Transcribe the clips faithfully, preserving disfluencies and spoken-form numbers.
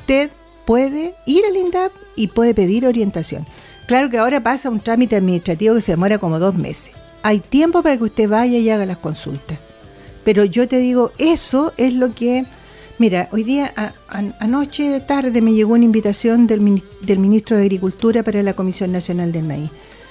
usted puede ir al INDAP y puede pedir orientación. Claro que ahora pasa un trámite administrativo que se demora como dos meses. Hay tiempo para que usted vaya y haga las consultas. Pero yo te digo, eso es lo que... Mira, hoy día, a, a, anoche de tarde me llegó una invitación del, del ministro de Agricultura para la Comisión Nacional del Maíz.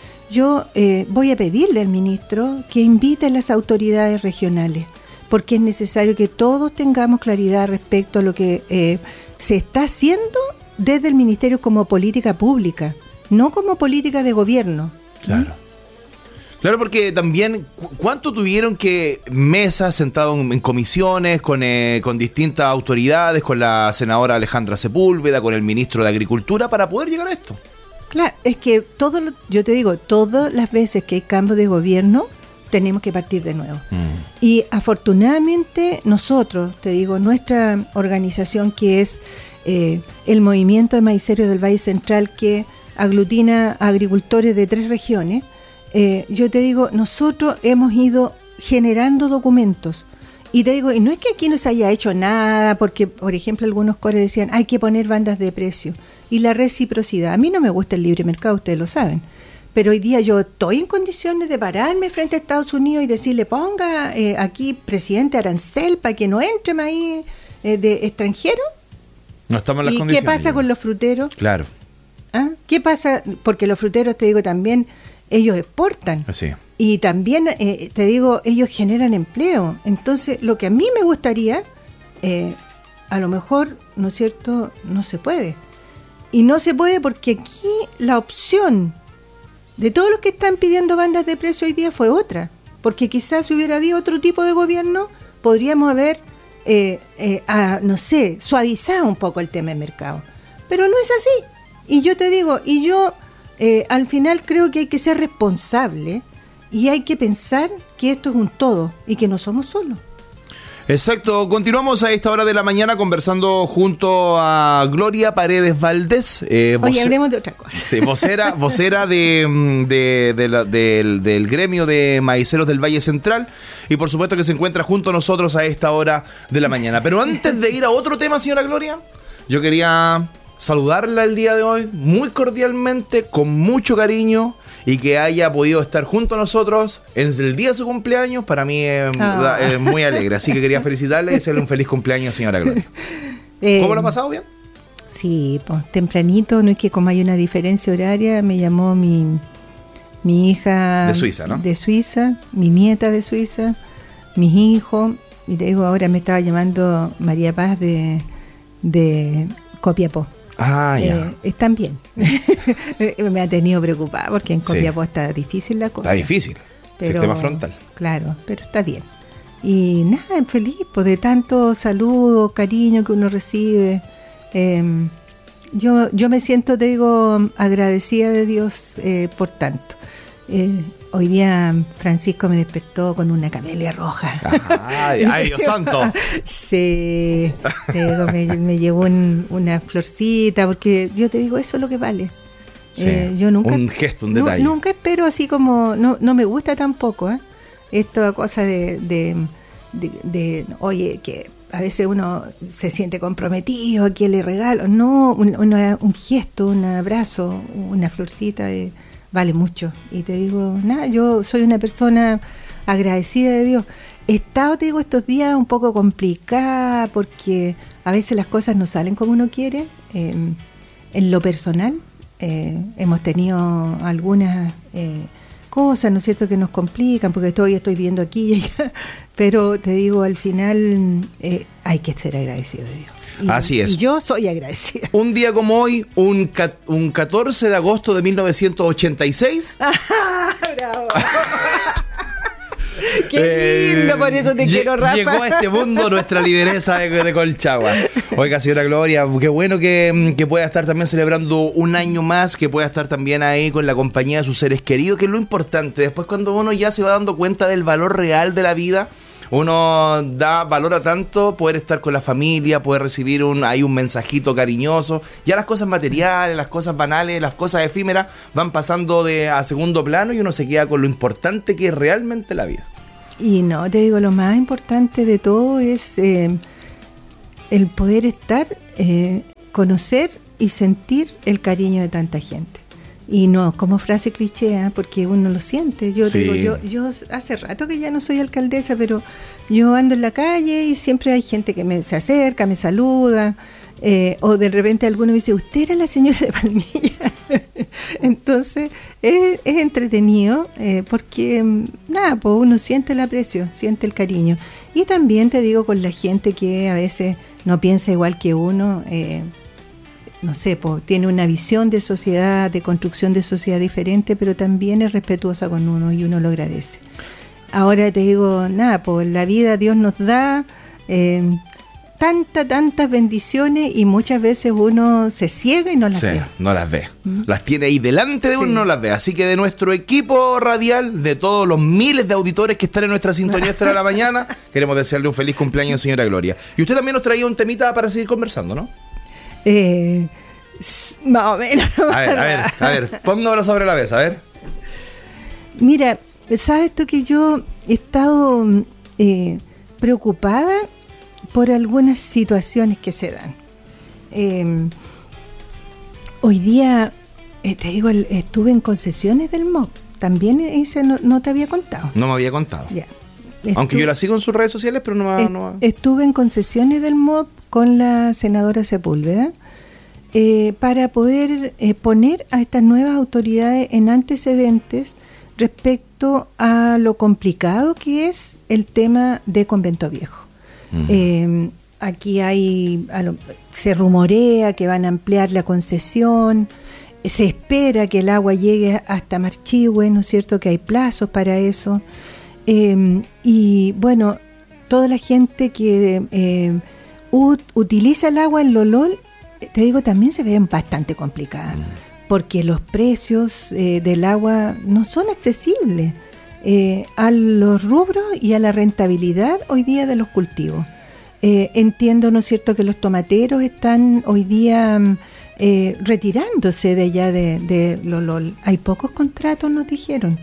Yo eh, voy a pedirle al ministro que invite a las autoridades regionales, porque es necesario que todos tengamos claridad respecto a lo que eh, se está haciendo desde el ministerio como política pública, no como política de gobierno. Claro. ¿Mm? Claro, porque también, ¿cuánto tuvieron que mesas sentados en, en comisiones con, eh, con distintas autoridades, con la senadora Alejandra Sepúlveda, con el ministro de Agricultura, para poder llegar a esto? Claro, es que todo lo, yo te digo, todas las veces que hay cambio de gobierno, tenemos que partir de nuevo. Mm. Y afortunadamente nosotros, te digo, nuestra organización que es eh, el Movimiento de Maiceros del Valle Central, que aglutina a agricultores de tres regiones, Eh, yo te digo, nosotros hemos ido generando documentos y te digo, y no es que aquí no se haya hecho nada, porque por ejemplo algunos cores decían hay que poner bandas de precio y la reciprocidad. A mí no me gusta el libre mercado, ustedes lo saben, pero hoy día yo estoy en condiciones de pararme frente a Estados Unidos y decirle ponga eh, aquí presidente arancel para que no entre maíz eh, de extranjero. No estamos en las ¿Y condiciones. qué pasa con los fruteros? Claro. ¿Ah? ¿Qué pasa? Porque los fruteros, te digo también, ellos exportan. Así. Y también, eh, te digo, ellos generan empleo. Entonces, lo que a mí me gustaría, eh, a lo mejor, ¿no es cierto?, no se puede. Y no se puede porque aquí la opción de todos los que están pidiendo bandas de precio hoy día fue otra. Porque quizás si hubiera habido otro tipo de gobierno, podríamos haber, eh, eh, a, no sé, suavizado un poco el tema del mercado. Pero no es así. Y yo te digo, y yo... Eh, al final creo que hay que ser responsable y hay que pensar que esto es un todo y que no somos solos. Exacto, continuamos a esta hora de la mañana conversando junto a Gloria Paredes Valdés. Eh, Oye, hablemos de otra cosa. Sí, vocera, vocera de, de, de la, del, del gremio de maiceros del Valle Central y por supuesto que se encuentra junto a nosotros a esta hora de la mañana. Pero antes de ir a otro tema, señora Gloria, yo quería... saludarla el día de hoy muy cordialmente, con mucho cariño y que haya podido estar junto a nosotros en el día de su cumpleaños, para mí es, oh. es muy alegre, así que quería felicitarle y desearle un feliz cumpleaños, señora Gloria. Eh, ¿Cómo lo ha pasado? ¿Bien? Sí, pues tempranito, no es que como hay una diferencia horaria, me llamó mi, mi hija de Suiza, ¿no? De Suiza, mi nieta de Suiza, mis hijos, y te digo, ahora me estaba llamando María Paz de, de Copiapó. Ah, ya. Eh, están bien. Me ha tenido preocupada porque en Copiapó sí. Está difícil la cosa. Está difícil. Pero, sistema frontal. Claro, pero está bien. Y nada, feliz pues, de tanto saludo, cariño que uno recibe. Eh, yo, yo me siento, te digo, agradecida de Dios eh, por tanto. Eh, hoy día Francisco me despertó con una camelia roja. ¡Ay, ay Dios santo! Sí, te digo, me, me llevó un, una florcita, porque yo te digo, eso es lo que vale. Sí, eh, yo nunca, un gesto, un detalle. No, nunca espero así como, no, no me gusta tampoco, ¿eh? Esta cosa de, de, de, de, oye, que a veces uno se siente comprometido, que le regalo. No, un, una, un gesto, un abrazo, una florcita, eh, vale mucho. Y te digo, nada, yo soy una persona agradecida de Dios. He estado, te digo, estos días un poco complicada porque a veces las cosas no salen como uno quiere. Eh, en lo personal, eh, hemos tenido algunas eh, cosas, ¿no es cierto?, que nos complican, porque estoy, estoy viendo aquí y allá. Pero te digo, al final eh, hay que ser agradecido de Dios. Y, así es. Y yo soy agradecida. Un día como hoy, un, un catorce de agosto de mil novecientos ochenta y seis. ¡Bravo! ¡Qué lindo! Eh, por eso te quiero, Rafa. Llegó a este mundo nuestra lideresa de, de Colchagua. Oiga, señora Gloria, qué bueno que, que pueda estar también celebrando un año más, que pueda estar también ahí con la compañía de sus seres queridos, que es lo importante. Después, cuando uno ya se va dando cuenta del valor real de la vida, uno da valor a tanto poder estar con la familia, poder recibir un, ahí un mensajito cariñoso. Ya las cosas materiales, las cosas banales, las cosas efímeras van pasando de a segundo plano y uno se queda con lo importante que es realmente la vida. Y no, te digo, lo más importante de todo es eh, el poder estar eh, conocer y sentir el cariño de tanta gente. Y no como frase cliché, ¿eh? Porque uno lo siente. Yo sí. digo, yo, yo hace rato que ya no soy alcaldesa, pero yo ando en la calle y siempre hay gente que me se acerca, me saluda, eh, o de repente alguno me dice, ¿usted era la señora de Palmilla? Entonces es, es entretenido, eh, porque nada, pues uno siente el aprecio, siente el cariño. Y también te digo, con la gente que a veces no piensa igual que uno, eh, no sé, pues, tiene una visión de sociedad, de construcción de sociedad diferente, pero también es respetuosa con uno y uno lo agradece. Ahora te digo, nada, pues la vida Dios nos da eh, tantas, tantas bendiciones y muchas veces uno se ciega y no las sí, ve. no las ve. ¿Mm? Las tiene ahí delante de uno, sí. No las ve. Así que de nuestro equipo radial, de todos los miles de auditores que están en nuestra sintonía esta de la mañana, queremos desearle un feliz cumpleaños, señora Gloria. Y usted también nos traía un temita para seguir conversando, ¿no? Eh, más o menos. A ver, a ver, a ver, póngamelo sobre la mesa, a ver. Mira, ¿sabes tú que yo he estado eh, preocupada por algunas situaciones que se dan? Eh, hoy día, eh, te digo, el, estuve en concesiones del M O B. También ese no, no te había contado. No me había contado. Ya. Aunque Estu- yo la sigo en sus redes sociales, pero no, est- no... Estuve en concesiones del M O B con la senadora Sepúlveda eh, para poder eh, poner a estas nuevas autoridades en antecedentes respecto a lo complicado que es el tema de Convento Viejo. Uh-huh. Eh, aquí hay, a lo, se rumorea que van a ampliar la concesión, se espera que el agua llegue hasta Marchihue, ¿no es cierto?, que hay plazos para eso. Eh, y bueno, toda la gente que eh, ut, utiliza el agua en Lolol, te digo, también se ven bastante complicadas, mm. porque los precios eh, del agua no son accesibles eh, a los rubros y a la rentabilidad hoy día de los cultivos. Eh, entiendo, ¿no es cierto?, que los tomateros están hoy día eh, retirándose de allá de, de Lolol. Hay pocos contratos, nos dijeron.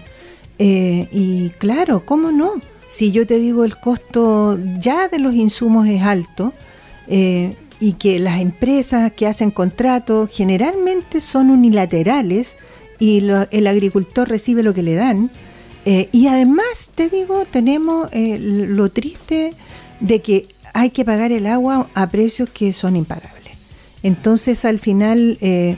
Eh, y claro, ¿cómo no? Si yo te digo el costo ya de los insumos es alto, eh, y que las empresas que hacen contratos generalmente son unilaterales y lo, el agricultor recibe lo que le dan, eh, y además te digo, tenemos eh, lo triste de que hay que pagar el agua a precios que son impagables. Entonces al final eh,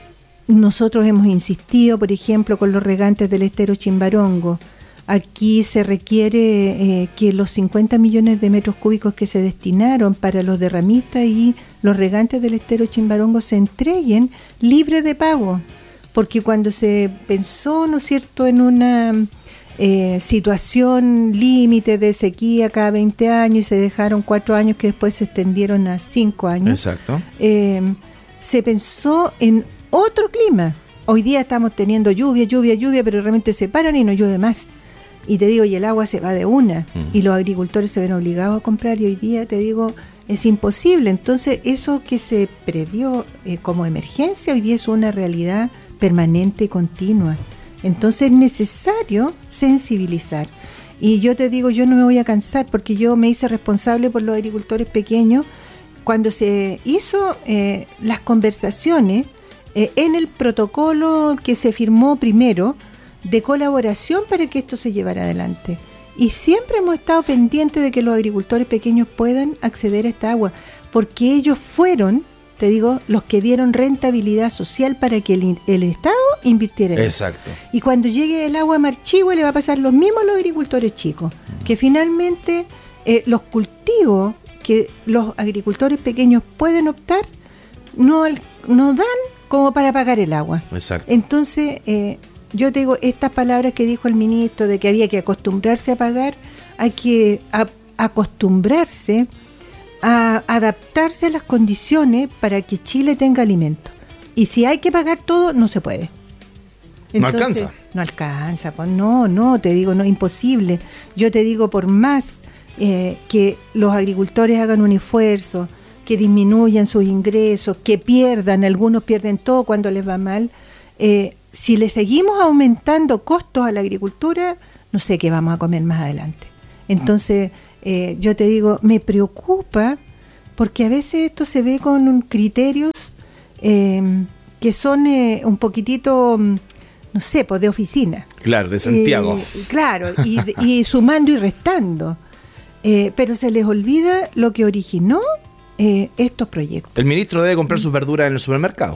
nosotros hemos insistido, por ejemplo, con los regantes del estero Chimbarongo. Aquí se requiere eh, que los cincuenta millones de metros cúbicos que se destinaron para los derramistas y los regantes del estero Chimbarongo se entreguen libres de pago, porque cuando se pensó, ¿no es cierto?, en una eh, situación límite de sequía cada veinte años y se dejaron cuatro años que después se extendieron a cinco años. Exacto. Eh, se pensó en otro clima. Hoy día estamos teniendo lluvia, lluvia, lluvia, pero realmente se paran y no llueve más. Y te digo, y el agua se va de una, mm. y los agricultores se ven obligados a comprar, y hoy día, te digo, es imposible. Entonces, eso que se previó eh, como emergencia, hoy día es una realidad permanente y continua. Entonces, es necesario sensibilizar. Y yo te digo, yo no me voy a cansar, porque yo me hice responsable por los agricultores pequeños cuando se hizo eh, las conversaciones eh, en el protocolo que se firmó primero, de colaboración para que esto se llevara adelante. Y siempre hemos estado pendientes de que los agricultores pequeños puedan acceder a esta agua, porque ellos fueron, te digo, los que dieron rentabilidad social para que el, el Estado invirtiera en eso. Exacto. Y cuando llegue el agua a Marchihue le va a pasar lo mismo a los agricultores chicos, uh-huh. que finalmente eh, los cultivos que los agricultores pequeños pueden optar no, no dan como para pagar el agua. Exacto. Entonces, eh, yo te digo, estas palabras que dijo el ministro de que había que acostumbrarse a pagar, hay que a, acostumbrarse a adaptarse a las condiciones para que Chile tenga alimento. Y si hay que pagar todo, no se puede. Entonces, no alcanza. No alcanza, pues no, no, te digo, no, imposible. Yo te digo, por más eh, que los agricultores hagan un esfuerzo, que disminuyan sus ingresos, que pierdan, algunos pierden todo cuando les va mal, eh, si le seguimos aumentando costos a la agricultura, no sé qué vamos a comer más adelante. Entonces, eh, yo te digo, me preocupa porque a veces esto se ve con criterios eh, que son eh, un poquitito, no sé, pues de oficina. Claro, de Santiago. Eh, claro, y, y sumando y restando. Eh, pero se les olvida lo que originó eh, estos proyectos. El ministro debe comprar sus verduras en el supermercado.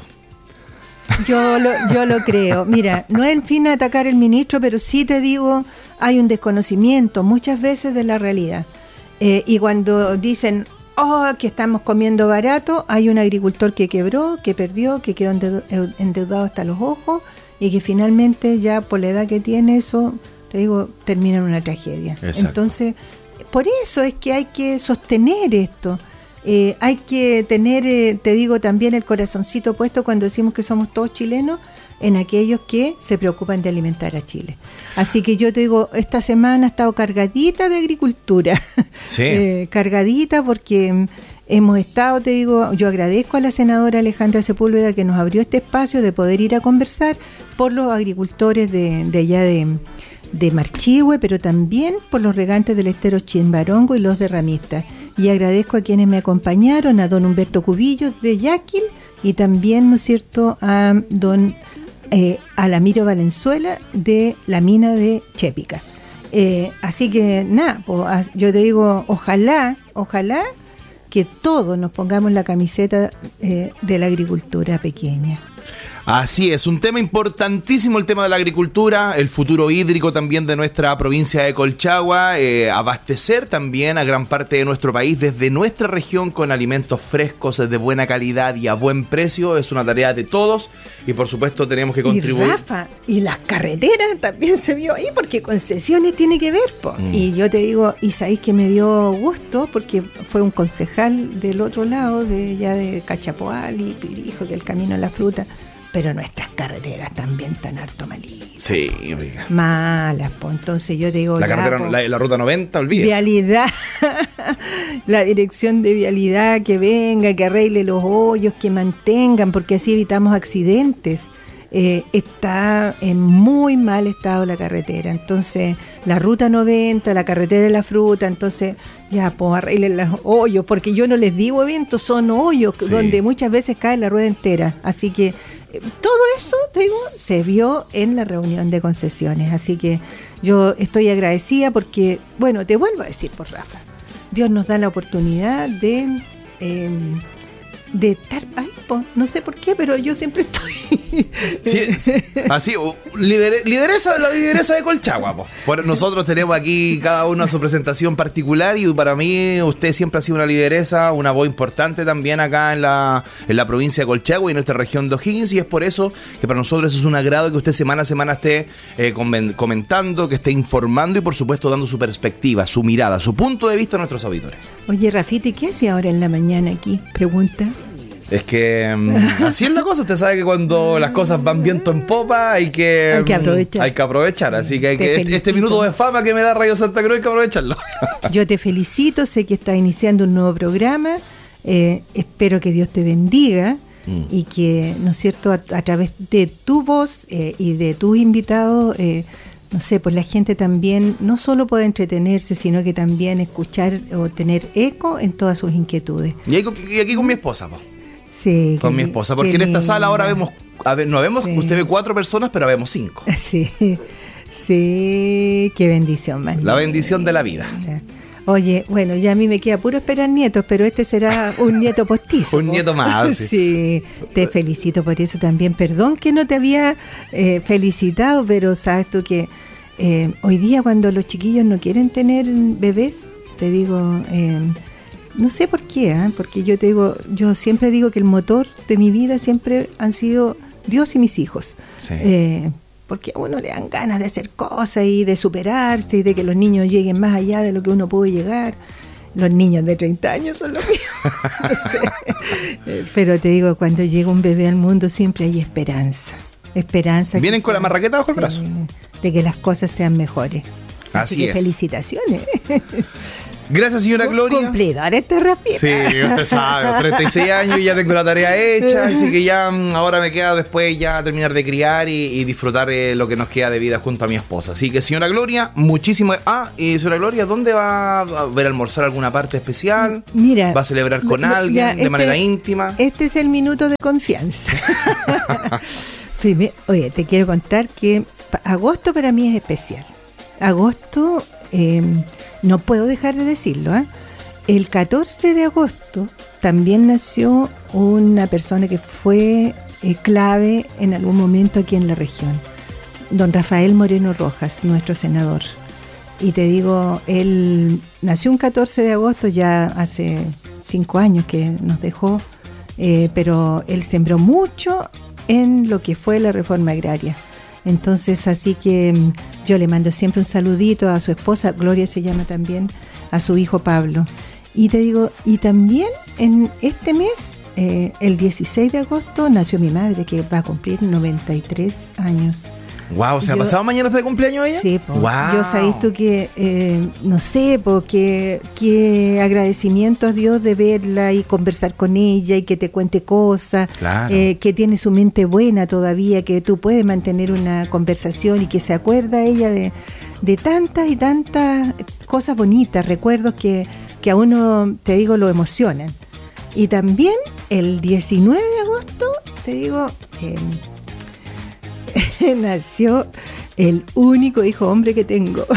Yo lo, yo lo creo. Mira, no es el fin de atacar al ministro, pero sí te digo, hay un desconocimiento muchas veces de la realidad. Eh, y cuando dicen, oh, que estamos comiendo barato, hay un agricultor que quebró, que perdió, que quedó endeudado hasta los ojos y que finalmente ya por la edad que tiene eso, te digo, termina en una tragedia. Exacto. Entonces, por eso es que hay que sostener esto. Eh, hay que tener, eh, te digo, también el corazoncito puesto cuando decimos que somos todos chilenos en aquellos que se preocupan de alimentar a Chile. Así que yo te digo, esta semana ha estado cargadita de agricultura. Sí. eh, cargadita porque hemos estado, te digo, yo agradezco a la senadora Alejandra Sepúlveda que nos abrió este espacio de poder ir a conversar por los agricultores de, de allá de, de Marchihue, pero también por los regantes del estero Chimbarongo y los derramistas. Y agradezco a quienes me acompañaron, a don Humberto Cubillo de Yaquil y también, ¿no es cierto?, a don eh, Alamiro Valenzuela de la mina de Chépica. Eh, así que nada, pues, yo te digo, ojalá, ojalá que todos nos pongamos la camiseta eh, de la agricultura pequeña. Así es, un tema importantísimo el tema de la agricultura, el futuro hídrico también de nuestra provincia de Colchagua, eh, abastecer también a gran parte de nuestro país desde nuestra región con alimentos frescos de buena calidad y a buen precio, es una tarea de todos y por supuesto tenemos que contribuir. Y Rafa, y las carreteras también se vio ahí porque concesiones tiene que ver, po. Mm. Y yo te digo, y sabéis que me dio gusto porque fue un concejal del otro lado, de ya de Cachapoal y dijo que el camino a la fruta. Pero nuestras carreteras también están harto malitas. Sí, oiga. Malas, pues entonces yo te digo... La ya, carretera, po, la, la ruta noventa, olvídese. Vialidad, la dirección de vialidad que venga, que arregle los hoyos, que mantengan, porque así evitamos accidentes. Eh, está en muy mal estado la carretera, entonces la ruta noventa, la carretera de la fruta, entonces ya pues arreglen los hoyos, porque yo no les digo eventos, son hoyos, sí, donde muchas veces cae la rueda entera, así que eh, todo eso, te digo, se vio en la reunión de concesiones, así que yo estoy agradecida porque, bueno, te vuelvo a decir por Rafa, Dios nos da la oportunidad de... Eh, de estar, ay, po, no sé por qué, pero yo siempre estoy sí, así, lider, lideresa, la lideresa de Colchagua, po. Por nosotros tenemos aquí cada uno su presentación particular y para mí usted siempre ha sido una lideresa, una voz importante también acá en la, en la provincia de Colchagua y en nuestra región de O'Higgins, y es por eso que para nosotros es un agrado que usted semana a semana esté eh, comentando, que esté informando y por supuesto dando su perspectiva, su mirada, su punto de vista a nuestros auditores. Oye, Rafita, ¿qué hace ahora en la mañana aquí? Pregunta. Es que um, así es la cosa, usted sabe que cuando las cosas van viento en popa hay que, hay que aprovechar, hay que aprovechar sí, así que, hay que este, este minuto de fama que me da Radio Santa Cruz hay que aprovecharlo. Yo te felicito, sé que estás iniciando un nuevo programa, eh, espero que Dios te bendiga mm. y que, ¿no es cierto?, a, a través de tu voz eh, y de tus invitados, eh, no sé, pues la gente también no solo puede entretenerse, sino que también escuchar o tener eco en todas sus inquietudes. Y, ahí, y aquí con mi esposa, po. Sí, con mi esposa, porque en esta sala ahora vemos, a ver, no vemos, sí, usted ve cuatro personas, pero vemos cinco. Sí, sí, qué bendición más. La bendición de la vida. Oye, bueno, ya a mí me queda puro esperar nietos, pero este será un nieto postizo. Un nieto más. Sí. Sí, te felicito por eso también. Perdón que no te había eh, felicitado, pero sabes tú que eh, hoy día cuando los chiquillos no quieren tener bebés, te digo... Eh, no sé por qué, ¿eh? Porque yo te digo, yo siempre digo que el motor de mi vida siempre han sido Dios y mis hijos. Sí. Eh, porque a uno le dan ganas de hacer cosas y de superarse y de que los niños lleguen más allá de lo que uno puede llegar. Los niños de treinta años son los míos. Entonces, eh, pero te digo, cuando llega un bebé al mundo siempre hay esperanza. Esperanza. Vienen con sea, la marraqueta bajo el brazo. De que las cosas sean mejores. Así, Así que es. Felicitaciones. Gracias, señora Gloria. Cumplidor este rapidito. Sí, usted sabe, treinta y seis años y ya tengo la tarea hecha, así que ya ahora me queda después ya terminar de criar y, y disfrutar eh, lo que nos queda de vida junto a mi esposa. Así que, señora Gloria, muchísimas... Ah, y señora Gloria, ¿dónde va a ver almorzar alguna parte especial? Mira, ¿Va a celebrar con alguien ya, de este, manera íntima? Este es el minuto de confianza. Primero, oye, te quiero contar que agosto para mí es especial. Agosto, eh, no puedo dejar de decirlo, ¿eh? El catorce de agosto también nació una persona que fue eh, clave en algún momento aquí en la región, don Rafael Moreno Rojas, nuestro senador. Y te digo, él nació un catorce de agosto, ya hace cinco años que nos dejó, eh, pero él sembró mucho en lo que fue la reforma agraria. Entonces, así que yo le mando siempre un saludito a su esposa, Gloria se llama también, a su hijo Pablo. Y te digo, y también en este mes, eh, el dieciséis de agosto, nació mi madre, que va a cumplir noventa y tres años. Wow, o sea, yo, ¿pasado mañana está de cumpleaños ella? Sí, po. Wow. Yo sabéis tú que, eh, no sé, porque qué agradecimiento a Dios de verla y conversar con ella y que te cuente cosas, claro. eh, que tiene su mente buena todavía, que tú puedes mantener una conversación y que se acuerda ella de, de tantas y tantas cosas bonitas, recuerdos que, que a uno, te digo, lo emocionan. Y también el diecinueve de agosto, te digo... Eh, nació el único hijo hombre que tengo.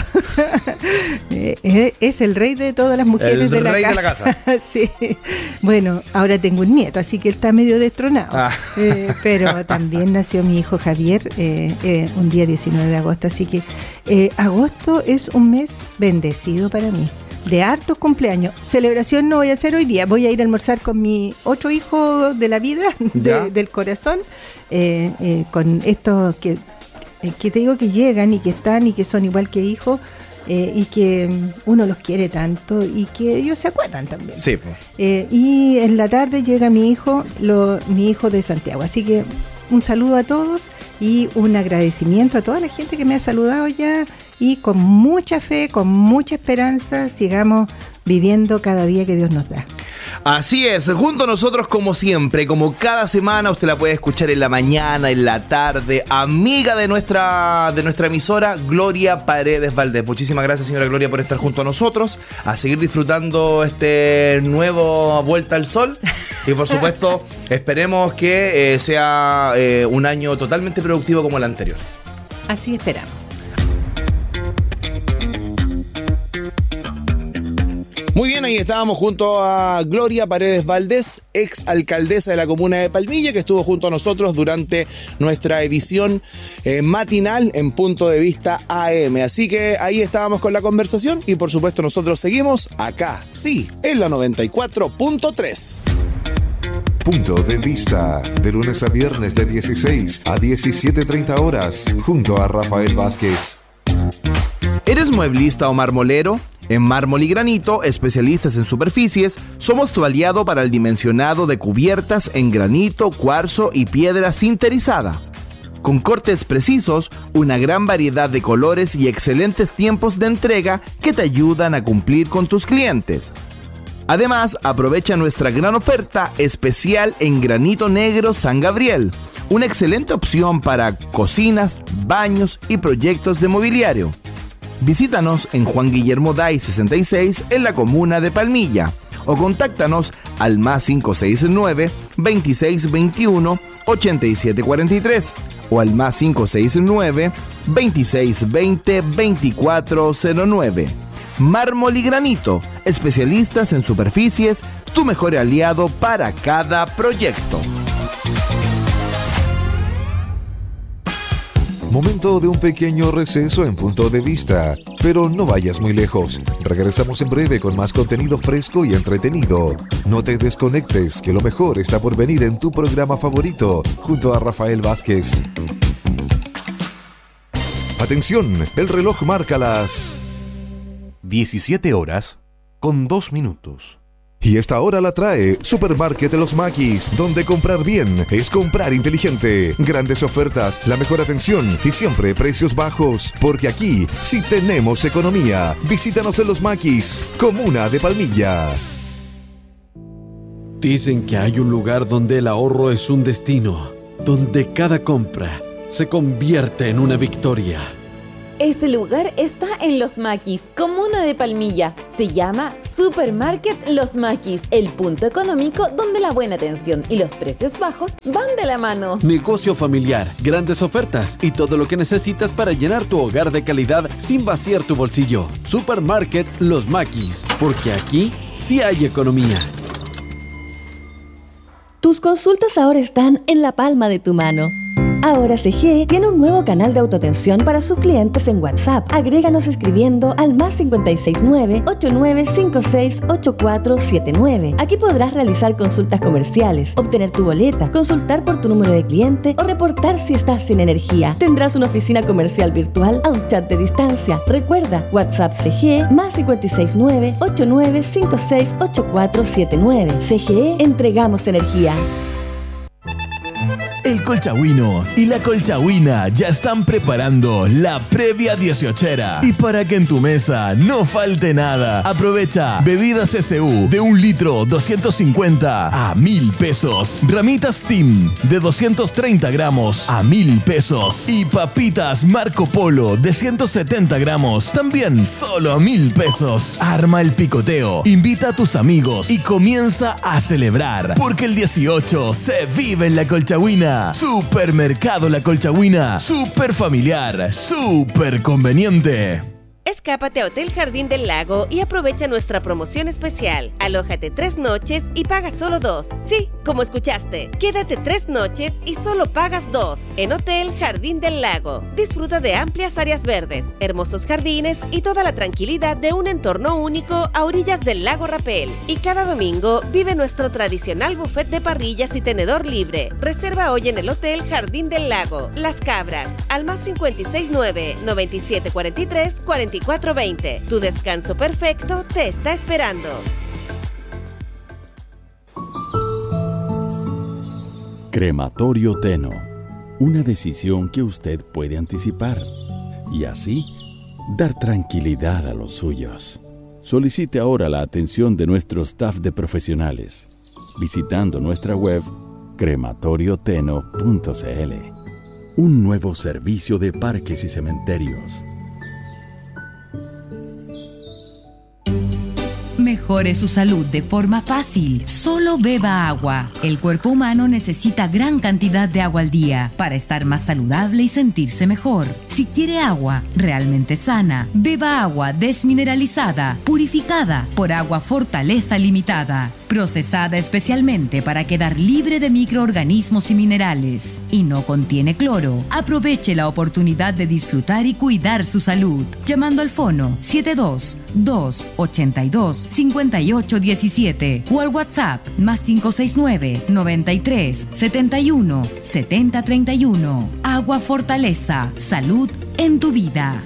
Es el rey de todas las mujeres el de la rey casa. de la casa. Sí. Bueno, ahora tengo un nieto, así que él está medio destronado. Ah. Eh, pero también nació mi hijo Javier eh, eh, un día diecinueve de agosto. Así que eh, agosto es un mes bendecido para mí. De hartos cumpleaños. Celebración no voy a hacer hoy día. Voy a ir a almorzar con mi otro hijo de la vida, de, del corazón, eh, eh, con estos que, eh, que te digo que llegan y que están y que son igual que hijos, eh, y que uno los quiere tanto y que ellos se acuerdan también. Sí, pues. Eh, y en la tarde llega mi hijo, lo, mi hijo de Santiago. Así que un saludo a todos y un agradecimiento a toda la gente que me ha saludado ya. Y con mucha fe, con mucha esperanza, sigamos viviendo cada día que Dios nos da. Así es, junto a nosotros como siempre, como cada semana, usted la puede escuchar en la mañana, en la tarde, amiga de nuestra, de nuestra emisora, Gloria Paredes Valdés. Muchísimas gracias, señora Gloria, por estar junto a nosotros, a seguir disfrutando este nuevo Vuelta al Sol. Y por supuesto, esperemos que eh, sea eh, un año totalmente productivo como el anterior. Así esperamos. Muy bien, ahí estábamos junto a Gloria Paredes Valdés, ex alcaldesa de la comuna de Palmilla, que estuvo junto a nosotros durante nuestra edición eh, matinal en Punto de Vista A M. Así que ahí estábamos con la conversación y por supuesto nosotros seguimos acá, sí, en la noventa y cuatro punto tres. Punto de Vista, de lunes a viernes de dieciséis a diecisiete treinta horas, junto a Rafael Vázquez. ¿Eres mueblista o marmolero? En Mármol y Granito, especialistas en superficies, somos tu aliado para el dimensionado de cubiertas en granito, cuarzo y piedra sinterizada. Con cortes precisos, una gran variedad de colores y excelentes tiempos de entrega que te ayudan a cumplir con tus clientes. Además, aprovecha nuestra gran oferta especial en granito negro San Gabriel, una excelente opción para cocinas, baños y proyectos de mobiliario. Visítanos en Juan Guillermo Day sesenta y seis en la comuna de Palmilla o contáctanos al más cinco seis nueve, veintiséis veintiuno, ochenta y siete cuarenta y tres o al más cinco seis nueve, veintiséis veinte, veinticuatro cero nueve. Mármol y Granito, especialistas en superficies, tu mejor aliado para cada proyecto. Momento de un pequeño receso en Punto de Vista, pero no vayas muy lejos. Regresamos en breve con más contenido fresco y entretenido. No te desconectes, que lo mejor está por venir en tu programa favorito, junto a Rafael Vázquez. Atención, el reloj marca las diecisiete horas con dos minutos. Y esta hora la trae Supermarket Los Maquis, donde comprar bien es comprar inteligente. Grandes ofertas, la mejor atención y siempre precios bajos. Porque aquí sí tenemos economía. Visítanos en Los Maquis, comuna de Palmilla. Dicen que hay un lugar donde el ahorro es un destino, donde cada compra se convierte en una victoria. Ese lugar está en Los Maquis, comuna de Palmilla. Se llama Supermarket Los Maquis, el punto económico donde la buena atención y los precios bajos van de la mano. Negocio familiar, grandes ofertas y todo lo que necesitas para llenar tu hogar de calidad sin vaciar tu bolsillo. Supermarket Los Maquis, porque aquí sí hay economía. Tus consultas ahora están en la palma de tu mano. Ahora C G E tiene un nuevo canal de autoatención para sus clientes en WhatsApp. Agréganos escribiendo al más cinco seis nueve, ocho nueve cinco seis, ocho cuatro siete nueve. Aquí podrás realizar consultas comerciales, obtener tu boleta, consultar por tu número de cliente o reportar si estás sin energía. Tendrás una oficina comercial virtual a un chat de distancia. Recuerda, WhatsApp C G E más cinco seis nueve, ocho nueve cinco seis, ocho cuatro siete nueve. C G E, entregamos energía. El Colchagüino y la Colchagüina ya están preparando la previa dieciochera. Y para que en tu mesa no falte nada, aprovecha bebidas S U de un litro doscientos cincuenta a mil pesos. Ramitas Team de doscientos treinta gramos a mil pesos. Y papitas Marco Polo de ciento setenta gramos también solo a mil pesos. Arma el picoteo, invita a tus amigos y comienza a celebrar. Porque el dieciocho se vive en la Colchagüina. Supermercado La Colchagüina, super familiar, super conveniente. Escápate a Hotel Jardín del Lago y aprovecha nuestra promoción especial. Alójate tres noches y pagas solo dos. Sí, como escuchaste, quédate tres noches y solo pagas dos. En Hotel Jardín del Lago. Disfruta de amplias áreas verdes, hermosos jardines y toda la tranquilidad de un entorno único a orillas del lago Rapel. Y cada domingo vive nuestro tradicional buffet de parrillas y tenedor libre. Reserva hoy en el Hotel Jardín del Lago, Las Cabras, al más cinco seis nueve, nueve siete cuatro tres, cuatro cuatro veinte. Tu descanso perfecto te está esperando. Crematorio Teno. Una decisión que usted puede anticipar y así dar tranquilidad a los suyos. Solicite ahora la atención de nuestro staff de profesionales visitando nuestra web crematorio teno punto c l. Un nuevo servicio de parques y cementerios. Mejore su salud de forma fácil. Solo beba agua. El cuerpo humano necesita gran cantidad de agua al día para estar más saludable y sentirse mejor. Si quiere agua realmente sana, beba agua desmineralizada, purificada por Agua Fortaleza Limitada, procesada especialmente para quedar libre de microorganismos y minerales. Y no contiene cloro. Aproveche la oportunidad de disfrutar y cuidar su salud. Llamando al fono siete dos, dos, ocho dos, cinco ocho uno siete o al WhatsApp más cinco seis nueve, noventa y tres, setenta y uno, setenta treinta y uno. Agua Fortaleza. Salud en tu vida.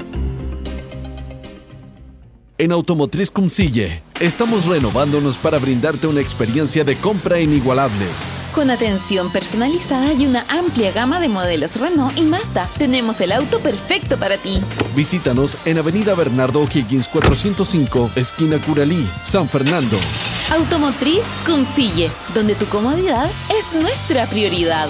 En Automotriz Cumcille, estamos renovándonos para brindarte una experiencia de compra inigualable. Con atención personalizada y una amplia gama de modelos Renault y Mazda, tenemos el auto perfecto para ti. Visítanos en Avenida Bernardo O'Higgins cuatrocientos cinco, esquina Curalí, San Fernando. Automotriz Cumcille, donde tu comodidad es nuestra prioridad.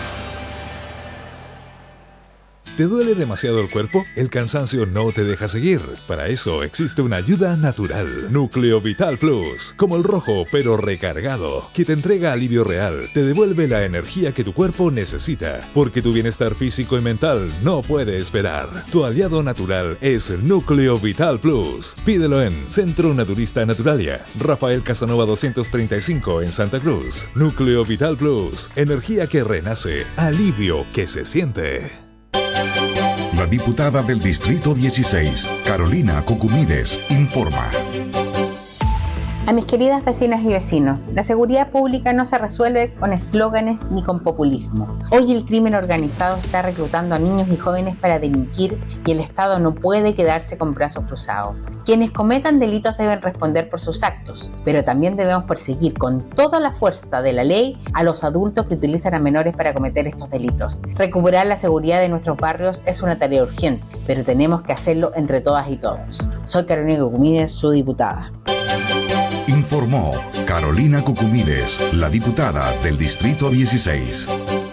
¿Te duele demasiado el cuerpo? El cansancio no te deja seguir. Para eso existe una ayuda natural. Núcleo Vital Plus. Como el rojo, pero recargado. Que te entrega alivio real. Te devuelve la energía que tu cuerpo necesita. Porque tu bienestar físico y mental no puede esperar. Tu aliado natural es el Núcleo Vital Plus. Pídelo en Centro Naturista Naturalia. Rafael Casanova doscientos treinta y cinco en Santa Cruz. Núcleo Vital Plus. Energía que renace. Alivio que se siente. La diputada del Distrito dieciséis, Carolina Cocumides, informa. A mis queridas vecinas y vecinos, la seguridad pública no se resuelve con eslóganes ni con populismo. Hoy el crimen organizado está reclutando a niños y jóvenes para delinquir y el Estado no puede quedarse con brazos cruzados. Quienes cometan delitos deben responder por sus actos, pero también debemos perseguir con toda la fuerza de la ley a los adultos que utilizan a menores para cometer estos delitos. Recuperar la seguridad de nuestros barrios es una tarea urgente, pero tenemos que hacerlo entre todas y todos. Soy Carolina Cucumides, su diputada. Informó Carolina Cucumides, la diputada del Distrito dieciséis.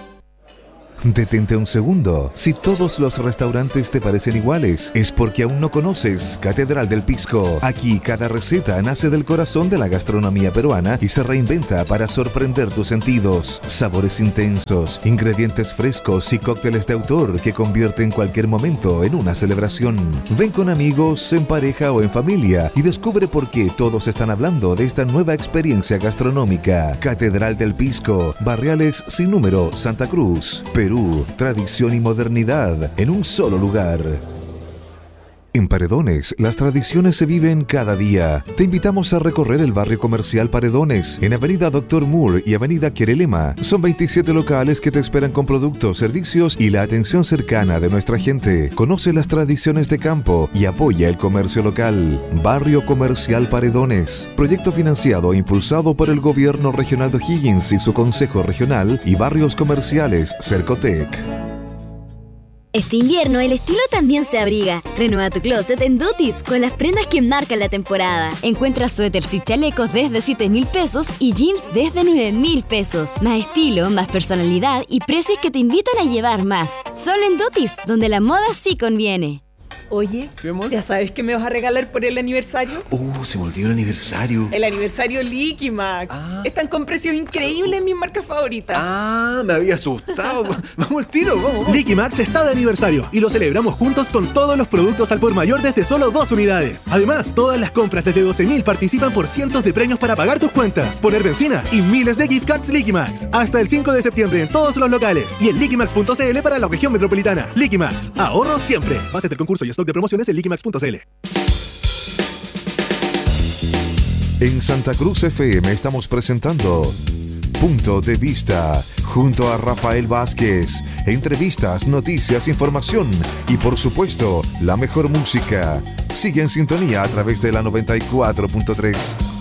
Detente un segundo. Si todos los restaurantes te parecen iguales, es porque aún no conoces Catedral del Pisco. Aquí cada receta nace del corazón de la gastronomía peruana y se reinventa para sorprender tus sentidos. Sabores intensos, ingredientes frescos y cócteles de autor que convierten cualquier momento en una celebración. Ven con amigos, en pareja o en familia y descubre por qué todos están hablando de esta nueva experiencia gastronómica. Catedral del Pisco, Barriales Sin Número, Santa Cruz, Perú. Tradición y modernidad en un solo lugar. En Paredones, las tradiciones se viven cada día. Te invitamos a recorrer el barrio comercial Paredones, en Avenida Doctor Moore y Avenida Querelema. Son veintisiete locales que te esperan con productos, servicios y la atención cercana de nuestra gente. Conoce las tradiciones de campo y apoya el comercio local. Barrio Comercial Paredones. Proyecto financiado e impulsado por el Gobierno Regional de O'Higgins y su Consejo Regional y Barrios Comerciales Cercotec. Este invierno el estilo también se abriga. Renueva tu closet en Dotis con las prendas que marcan la temporada. Encuentra suéteres y chalecos desde siete mil pesos y jeans desde nueve mil pesos. Más estilo, más personalidad y precios que te invitan a llevar más. Solo en Dotis, donde la moda sí conviene. Oye, ¿Sí, amor? ¿ya sabes qué me vas a regalar por el aniversario? Uh, se me olvidó el aniversario. El aniversario Liquimax. Ah. Están con precios increíbles en mis marcas favoritas. Ah, me había asustado. Vamos al tiro, vamos, vamos. Liquimax está de aniversario y lo celebramos juntos con todos los productos al por mayor desde solo dos unidades. Además, todas las compras desde doce mil participan por cientos de premios para pagar tus cuentas, poner benzina y miles de gift cards Liquimax. Hasta el cinco de septiembre en todos los locales y en liquimax punto c l para la región metropolitana. Liquimax, ahorro siempre. Base del concurso y stock de promociones en liquimax punto c l. En Santa Cruz F M estamos presentando Punto de Vista junto a Rafael Vázquez. Entrevistas, noticias, información y por supuesto la mejor música. Sigue en sintonía a través de la noventa y cuatro punto tres.